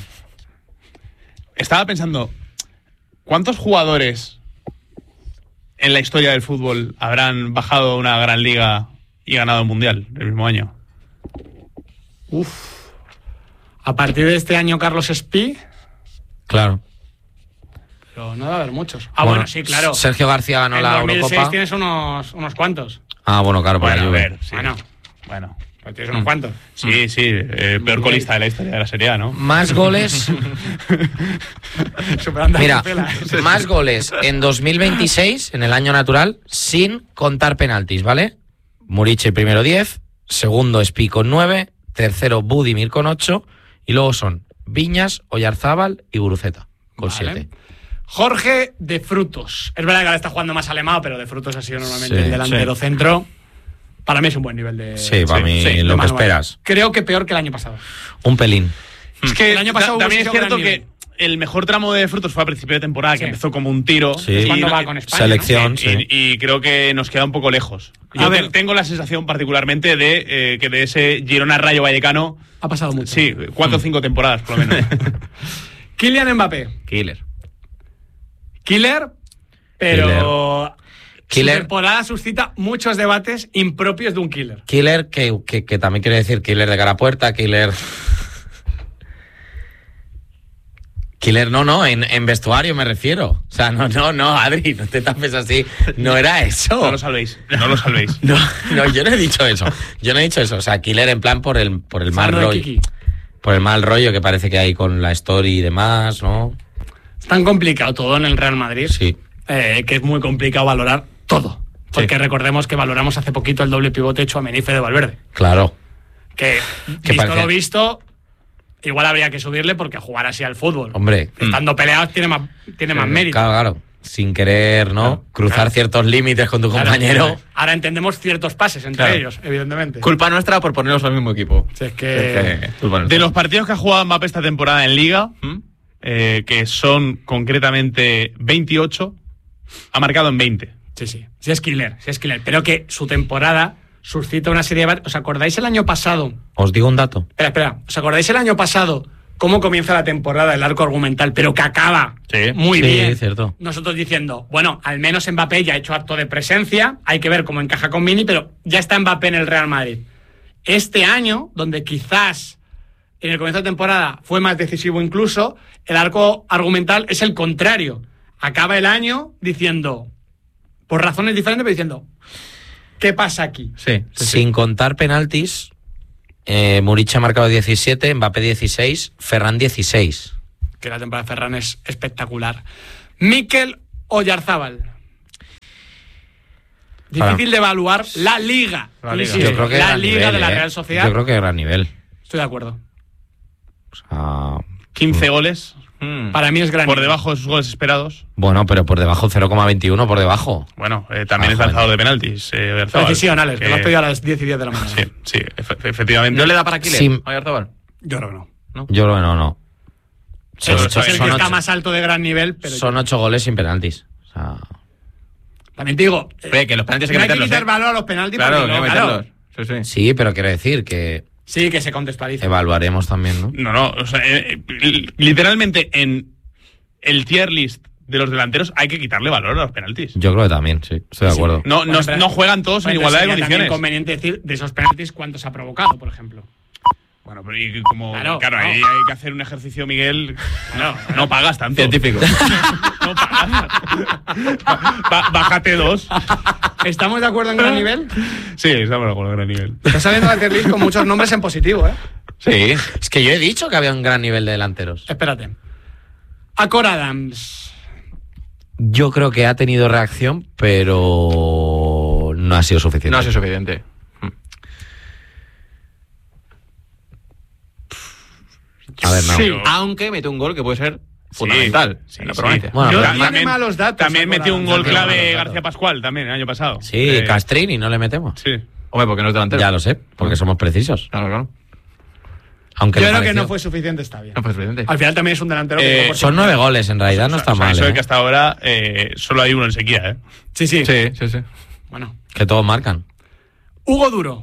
D: estaba pensando, ¿cuántos jugadores en la historia del fútbol habrán bajado a una gran liga y ganado un mundial el mismo año?
A: Uf. A partir de este año, Carlos Espí,
C: Claro.
A: pero no debe haber muchos. Ah, bueno, sí, claro.
C: Sergio García ganó
A: en
C: la
A: dos mil seis
C: Eurocopa.
A: tienes unos, unos cuantos.
C: Ah, bueno, claro, por
D: Bueno,
C: la
D: a
C: Juve.
D: ver, sí.
A: Bueno,
D: Bueno,
A: pues tienes unos cuantos.
D: sí, sí, eh, peor colista de la historia de la Serie A, ¿no?
C: Más goles...
A: Superando a
C: Mira,
A: Capela.
C: más goles en dos mil veintiséis, en el año natural, sin contar penaltis, ¿vale? Murici primero diez, segundo Espí con nueve, tercero Budimir con ocho, y luego son Viñas, Oyarzábal y Guruceta con
A: Vale.
C: siete.
A: Jorge de Frutos. Es verdad que ahora está jugando más alemado, pero de Frutos ha sido normalmente
C: Sí,
A: el delantero
B: sí.
A: centro. Para mí es un buen nivel de.
C: Sí, para mí
A: de
C: lo que
A: manual.
C: esperas.
A: Creo que peor que el año pasado.
C: Un pelín.
D: Es que
A: El año pasado
D: ta- también
A: hubo
D: es
A: sido
D: cierto
A: gran
D: que
A: nivel.
D: el mejor tramo de Frutos fue a principio de temporada,
A: Sí.
D: que empezó como un tiro.
C: Sí.
A: Es
D: Y
A: cuando
D: no-
A: va con España.
C: Selección.
A: ¿no?
C: sí.
D: Y, y creo que nos queda un poco lejos.
A: A
D: Yo
A: ver.
D: te- tengo la sensación particularmente de eh, que de ese Girona Rayo Vallecano,
A: Ha pasado mucho.
D: sí, cuatro o cinco temporadas por lo menos.
A: Kylian Mbappé.
B: Killer.
A: Killer, pero.
C: Killer.
A: Su temporada suscita muchos debates impropios de un killer.
C: Killer, que, que, que también quiere decir killer de cara a puerta, killer... Killer no, no, en, en vestuario me refiero. O sea, no, no, no, Adri, no te tapes así. No era eso.
D: No lo salvéis, no lo salvéis.
C: No, no, yo no he dicho eso. Yo no he dicho eso. O sea, killer en plan por el, por el mal
A: Hablando de
C: rollo.
A: Kiki.
C: Por el mal rollo que parece que hay con la story y demás, ¿no?
A: Es tan complicado todo en el Real Madrid
C: Sí.
A: eh, que es muy complicado valorar todo. Porque recordemos que valoramos hace poquito el doble pivote hecho a Menife de Valverde.
C: Claro.
A: Que,
C: Que
A: visto
C: parece-
A: lo visto, igual habría que subirle porque jugar así al fútbol,
C: Hombre.
A: estando peleados, tiene más, tiene más mérito.
C: Claro, claro. Sin querer, ¿no?
A: Claro,
C: Cruzar
A: claro.
C: ciertos límites con tu
A: Claro,
C: compañero.
A: Ahora entendemos ciertos pases entre
B: Claro.
A: ellos, evidentemente.
B: Culpa nuestra por ponernos al mismo equipo.
A: Si es que-
B: Es que- culpa nuestra.
D: De los partidos que ha jugado Mbappé esta temporada en Liga,
B: ¿Mm?
D: eh, que son concretamente veintiocho, ha marcado en veinte.
A: Sí, sí. Sí es killer, sí es killer. Pero que su temporada suscita una serie de... ¿Os acordáis el año pasado?
C: Os digo un dato.
A: Espera, espera. ¿Os acordáis el año pasado cómo comienza la temporada, el arco argumental, pero que acaba
D: Sí.
A: muy
C: Sí,
A: bien?
C: cierto.
A: Nosotros diciendo, bueno, al menos Mbappé ya ha hecho acto de presencia, hay que ver cómo encaja con Vini, pero ya está Mbappé en el Real Madrid. Este año, donde quizás en el comienzo de temporada fue más decisivo incluso, el arco argumental es el contrario. acaba el año diciendo, por razones diferentes, pero diciendo, ¿qué pasa aquí?
B: Sí, sí,
C: Sin
B: sí.
C: contar penaltis, eh, Muric ha marcado diecisiete, Mbappé dieciséis, Ferran dieciséis.
A: Que la temporada de Ferran es espectacular. Mikel Oyarzábal. Difícil
C: Para-
A: de evaluar la liga.
D: La liga.
A: Insisto,
C: Yo creo que
A: la
C: gran
A: liga
C: nivel,
A: de la
C: ¿eh?
A: Real Sociedad.
C: Yo creo que gran nivel.
A: Estoy de acuerdo.
C: O sea,
D: quince goles,
B: Mm.
A: Para mí es gran
D: por
A: nivel.
D: debajo de sus goles esperados.
C: bueno, pero por debajo, cero coma veintiuno por debajo.
D: Bueno, eh, también
C: Ah,
D: es
C: joder.
D: lanzador de penaltis. Eh, Oyarzabal,
A: Precisión, Alex, que
D: que-
A: lo has pedido a las diez y diez de la mañana.
D: Sí, sí, efe- efectivamente.
B: ¿No le da para Aquiles?
C: Sí.
B: a Oyarzabal?
A: Yo creo que no.
C: Yo creo que no, no. Son
A: Es,
C: ocho,
A: es el
C: son
A: que está
C: ocho-
A: más alto de gran nivel, pero
C: son ocho goles sin penaltis. O sea,
A: también te digo, eh,
B: Oye, que los penaltis hay
A: no
B: que
A: hay que
B: meterlos,
A: quitar
B: ¿eh?
A: valor a los penaltis.
B: Claro,
A: porque
B: hay que
A: no, claro.
B: meterlos. Sí, sí.
C: sí, pero quiero decir que
A: Sí, que se contextualiza.
C: evaluaremos también, ¿no?
D: No, no, o sea, eh, eh, literalmente en el tier list de los delanteros hay que quitarle valor a los penaltis.
C: Yo creo que también, sí. Estoy de
A: Sí.
C: acuerdo.
D: No,
A: Bueno,
D: no,
A: pero-
D: no juegan todos en
A: Bueno,
D: igualdad de
A: sería también
D: condiciones.
A: conveniente decir de esos penaltis cuántos ha provocado, por ejemplo.
D: Bueno, pero y como,
A: Claro,
D: claro,
A: no.
D: ahí hay que hacer un ejercicio, Miguel. No, no pagas tanto.
B: Científico.
D: No pagas. Ba- bájate dos.
A: ¿Estamos de acuerdo en gran nivel?
D: Sí, estamos de acuerdo con el nivel.
A: Está saliendo la tier list con muchos nombres en positivo, ¿eh?
B: Sí.
C: Es que yo he dicho que había un gran nivel de delanteros.
A: Espérate. Acor Adams.
C: Yo creo que ha tenido reacción, pero no ha sido suficiente.
B: No ha sido suficiente.
C: A ver, no.
A: Sí.
B: Aunque mete un gol que puede ser fundamental
D: sí,
B: en la
D: sí.
B: permanencia.
C: Bueno,
A: Yo
C: pero
A: tiene
D: también-
A: malos datos.
D: También
A: Acor
D: metió un
A: Adams.
D: gol
C: Tiene
D: clave
C: malos datos.
D: García Pascual también el año pasado.
C: Sí,
D: Eh,
C: Castrini, no le metemos.
D: Sí.
B: Hombre, porque no es delantero.
C: Ya lo sé, porque somos precisos.
B: Claro, claro.
C: Aunque
A: Yo
C: le
A: creo que
C: pareció-
A: no fue suficiente, está bien.
B: No fue suficiente.
A: Al final también es un delantero que
D: Eh,
A: proporciona-
C: Son nueve goles, en realidad no
D: O sea,
C: está
D: o sea,
C: mal.
D: Eso de
C: ¿eh?
D: que hasta ahora eh, solo hay uno en sequía, ¿eh?
A: Sí, sí,
B: Sí, sí, sí.
A: Bueno.
C: Que todos marcan.
A: Hugo Duro.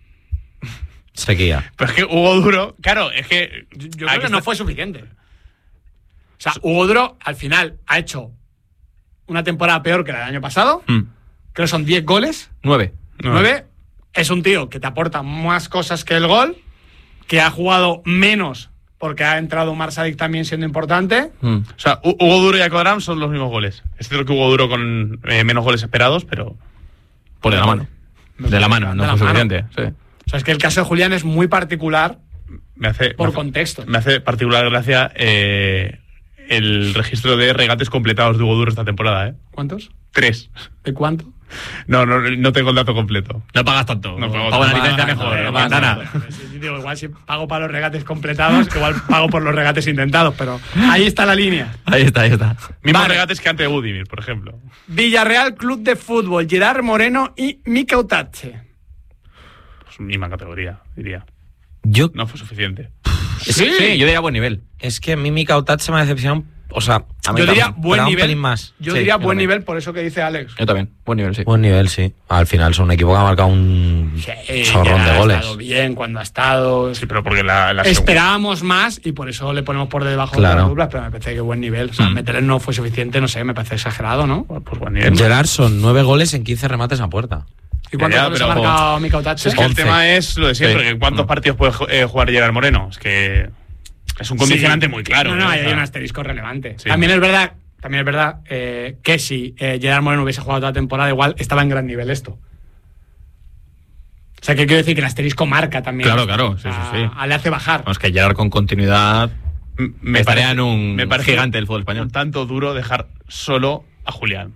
C: Sequía.
D: Pero es que Hugo Duro, claro, es que.
A: Yo, yo
D: aquí
A: creo que no
D: está-
A: fue suficiente. O sea, Hugo Duro al final ha hecho una temporada peor que la del año pasado.
B: Mm.
A: Creo que son diez goles.
B: Nueve.
D: No.
A: nueve. Es un tío que te aporta más cosas que el gol, que ha jugado menos porque ha entrado Omar Sadik también siendo importante.
B: Mm.
D: O sea, Hu- Hugo Duro y Acodram son los mismos goles. Es cierto que Hugo Duro con eh, menos goles esperados, pero.
B: Por de la mano. De la mano, no
A: De la
B: fue
A: mano.
B: suficiente. Sí.
A: O sea, es que el caso de Julián es muy particular
D: Me hace.
A: por
D: me hace-
A: contexto.
D: Me hace particular gracia eh, el registro de regates completados de Hugo Duro esta temporada, ¿eh?
A: ¿Cuántos?
D: Tres.
A: ¿De cuánto?
D: No, no, no tengo el dato completo.
B: No pagas tanto.
D: No pago
B: Pago la
D: tanto.
B: licencia
C: No
B: mejor.
C: pagas
B: no
C: tanto,
B: pagas
C: no
B: nada.
A: Pues sí, digo, igual si pago para los regates completados, igual pago por los regates intentados, pero ahí está la línea.
B: Ahí está, ahí está.
D: Mismos
A: Vale.
D: regates que ante Budimir, por ejemplo.
A: Villarreal Club de Fútbol, Gerard Moreno y Mika Utache.
D: Pues misma categoría, diría.
C: Yo,
D: No fue suficiente.
B: Sí, sí, yo diría buen nivel.
C: es que a mí Mika Utache me ha decepcionado. O sea, a mí
A: Yo diría
C: también,
A: buen
C: pero un
A: nivel.
C: pelín más.
A: Yo
B: Sí,
A: diría
B: yo
A: buen
B: también.
A: nivel, por eso que dice Alex.
B: Yo también. Buen nivel, sí.
C: Buen nivel, sí. Al final son un equipo que ha marcado un
A: Sí,
C: chorrón
A: que
C: de
A: ha
C: goles.
A: estado bien cuando ha estado.
D: Sí, pero porque la, la
A: Esperábamos más y por eso le ponemos por debajo
C: Claro.
A: de las duplas, pero me parece que buen nivel. O sea,
B: Mm.
A: meterle no fue suficiente, no sé, me parece exagerado, ¿no?
D: segunda- Pues buen nivel.
C: Gerard son nueve goles en quince remates a puerta.
A: ¿Y cuántos
D: Ya,
A: goles ha
D: pero-
A: marcado Mika Utache?
D: Es que el
C: once.
D: tema es lo de siempre,
B: Sí.
D: que ¿cuántos
B: Mm.
D: partidos puede ju- eh, jugar Gerard Moreno? Es que es un condicionante
A: Sí.
D: muy claro.
A: No, no,
D: ¿eh?
A: hay
D: O sea,
A: un asterisco relevante.
D: Sí.
A: También es verdad, también es verdad eh, que si eh, Gerard Moreno hubiese jugado toda la temporada, igual estaba en gran nivel esto. O sea, que quiero decir que el asterisco marca también.
B: Claro,
A: esto.
B: claro,
A: O
B: sí,
A: sea,
B: sí, sí.
A: a- Le hace bajar.
B: Vamos, que Gerard con continuidad
D: m-
B: me
D: parece-
B: estaría en un
D: me parece
B: gigante del fútbol español.
D: un tanto duro dejar solo a Julián.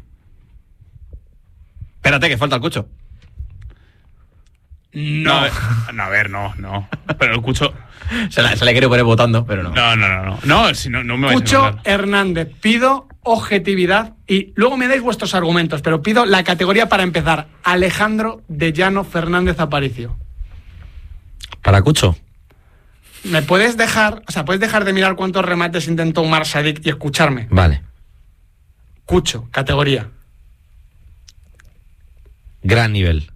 B: Espérate, que falta el Cucho.
A: No.
D: a ver, no, a ver, no, no. Pero el Cucho.
B: Se, la, se le quiere poner votando, pero no.
D: No, no, no, no. No, si no, no me vais a
A: Cucho
D: encontrar.
A: Hernández, pido objetividad y luego me dais vuestros argumentos, pero pido la categoría para empezar. Alejandro de Llano Fernández Aparicio.
C: Para Cucho.
A: ¿Me puedes dejar, o sea, puedes dejar de mirar cuántos remates intentó Omar Sadik y escucharme?
C: Vale.
A: Cucho, categoría.
C: Gran nivel.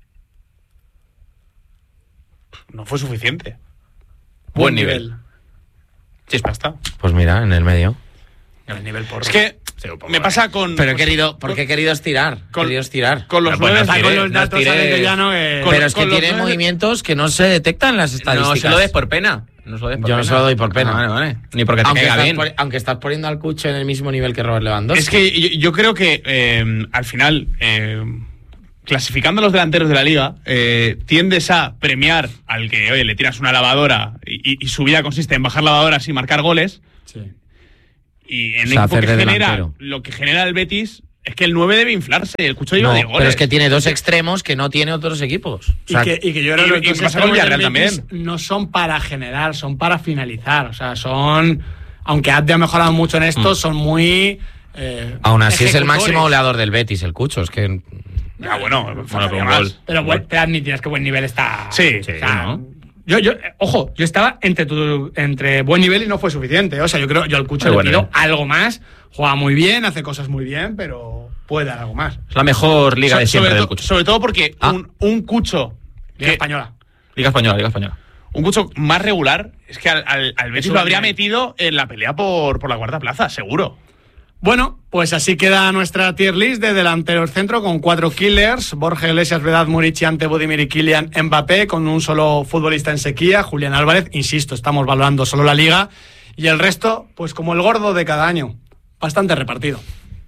D: No fue suficiente.
B: Buen nivel.
D: Chispa está.
C: Pues mira, en el medio.
A: El nivel por...
D: Es que me pasa con.
C: Pero he
D: pues,
C: querido, porque he querido estirar.
D: con-
C: He querido estirar.
D: Con los
B: Pero pues
D: nueve.
B: no
A: Está
B: tires,
A: con los
B: no
A: datos
B: tires.
A: Alex de Llano que...
D: con-
C: Pero es que
D: los
C: tiene
D: nueve-
C: movimientos que no se detectan en las
B: No
C: estadísticas.
B: se lo des por pena. No se lo des por
C: Yo no
B: pena.
C: se lo doy por pena.
B: Vale, vale. Ni porque te
C: Aunque
B: caiga
C: estás,
B: bien.
C: por- aunque estás poniendo al Cucho en el mismo nivel que Robert Lewandowski.
D: Es que yo, yo creo que eh, al final, eh, clasificando a los delanteros de la liga, eh, tiendes a premiar al que, oye, le tiras una lavadora y, y su vida consiste en bajar lavadoras y marcar goles.
A: Sí.
D: Y en
C: O sea,
D: el equipo que
C: hacer de
D: genera,
C: delantero.
D: lo que genera el Betis es que el nueve debe inflarse. El Cucho lleva
C: No,
D: diez goles.
C: pero es que tiene dos extremos que no tiene otros equipos. O sea,
A: y, que, y que yo creo
D: y-
A: que
D: y
A: los dos
D: pasa con
A: extremos del
D: Villarreal
A: Betis
D: también.
A: no son para generar, son para finalizar. O sea, son. Aunque Abde ha mejorado mucho en esto, son muy. Eh,
C: aún así es el
A: ejecutores.
C: máximo goleador del Betis, el Cucho. Es que
D: Ya, bueno,
B: Bueno,
D: faltaría
B: pero un
D: más.
B: gol.
A: Pero bueno, te admitirás que buen nivel está.
D: Sí,
A: O
B: sí,
A: sea,
B: ¿no?
A: Yo, yo, eh, ojo, yo estaba entre, tu, entre buen nivel y no fue suficiente. O sea, yo creo, yo al Cucho
B: Pero
A: le
B: bueno,
A: pido
B: eh.
A: algo más. Juega muy bien, hace cosas muy bien, pero puede dar algo más.
B: Es la mejor liga
D: So-
B: de siempre
D: sobre,
B: del
D: to-
B: Cucho.
D: sobre todo porque
B: Ah.
D: un, un Cucho.
A: Liga
D: que-
A: española.
B: Liga española, Liga española.
D: Un Cucho más regular es que al, al, al Betis
A: un
D: lo habría
A: nivel.
D: metido en la pelea por, por la cuarta plaza, seguro.
A: Bueno, pues así queda nuestra tier list de delanteros centro con cuatro killers: Borja Iglesias, Vedad, Murici, Ante, Budimir y Kylian Mbappé, con un solo futbolista en sequía, Julián Álvarez. Insisto, estamos valorando solo la liga. Y el resto, pues como el gordo de cada año, bastante repartido.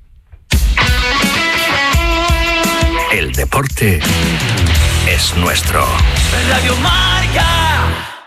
E: El deporte es nuestro.
F: Radio Marca.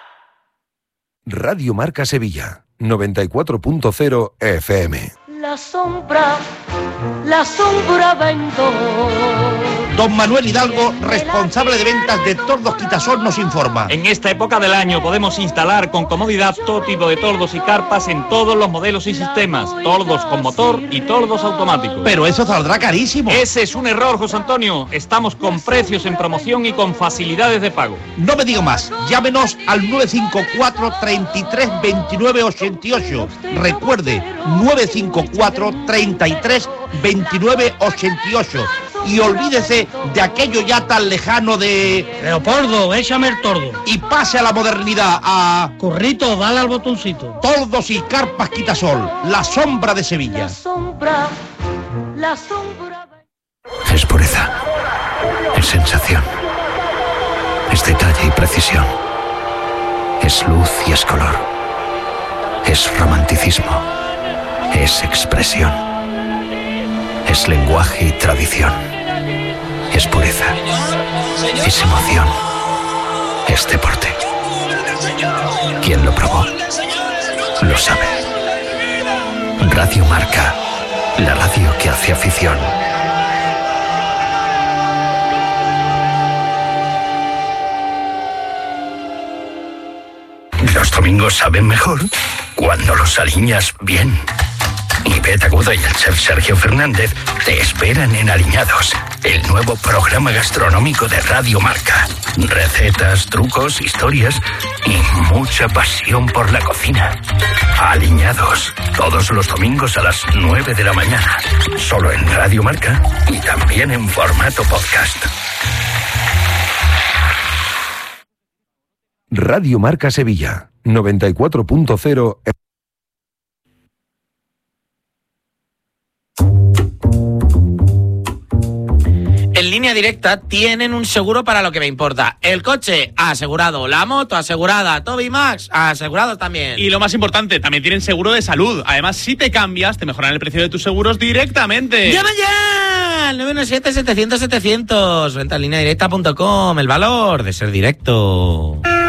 G: Radio Marca Sevilla, noventa y cuatro punto cero F M.
H: La sombra, la sombra vendó.
I: Don Manuel Hidalgo, responsable de ventas de Tordos Quitasol, nos informa.
J: En esta época del año podemos instalar con comodidad todo tipo de tordos y carpas en todos los modelos y sistemas, tordos con motor y tordos automáticos.
I: Pero eso saldrá carísimo.
J: Ese es un error, José Antonio. Estamos con precios en promoción y con facilidades de pago.
I: No me digo más, llámenos al nueve cinco cuatro, treinta y tres, veintinueve, ochenta y ocho. Recuerde, nueve cinco cuatro, treinta y tres, veintinueve, ochenta y ocho. Y olvídese de aquello ya tan lejano de...
K: Leopoldo, échame el tordo.
I: Y pase a la modernidad, a...
K: Corrito, dale al botoncito.
I: Tordos y carpas Quitasol, la sombra de Sevilla.
H: La sombra, la sombra.
E: Es pureza. Es sensación. Es detalle y precisión. Es luz y es color. Es romanticismo. Es expresión. Es lenguaje y tradición. Es pureza. Es emoción. Es deporte. Quien lo probó, lo sabe. Radio Marca. La radio que hace afición. Los domingos saben mejor cuando los aliñas bien. Ivette Agudo y el chef Sergio Fernández te esperan en Aliñados, el nuevo programa gastronómico de Radio Marca. Recetas, trucos, historias y mucha pasión por la cocina. Aliñados, todos los domingos a las nueve de la mañana. Solo en Radio Marca y también en formato podcast.
G: Radio Marca Sevilla, noventa y cuatro punto cero F M.
C: En Línea Directa tienen un seguro para lo que me importa. El coche asegurado, la moto asegurada, Toby Max asegurados también.
D: Y lo más importante, también tienen seguro de salud. Además, si te cambias, te mejoran el precio de tus seguros directamente.
C: ¡Llama ya! Al nueve uno siete, setecientos, setecientos. Venta en línea directa punto com. El valor de ser directo.